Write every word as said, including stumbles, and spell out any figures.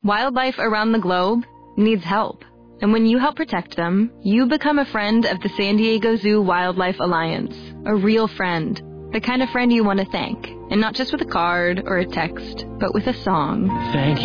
Wildlife around the globe needs help. And when you help protect them, you become a friend of the San Diego Zoo Wildlife Alliance. A real friend. The kind of friend you want to thank. And not just with a card or a text, but with a song. Thank you.